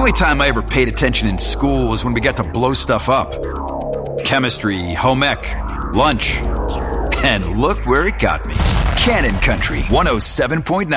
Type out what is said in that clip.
only time I ever paid attention in school was when we got to blow stuff up. Chemistry, home ec, lunch. And look where it got me. Cannon Country 107.9.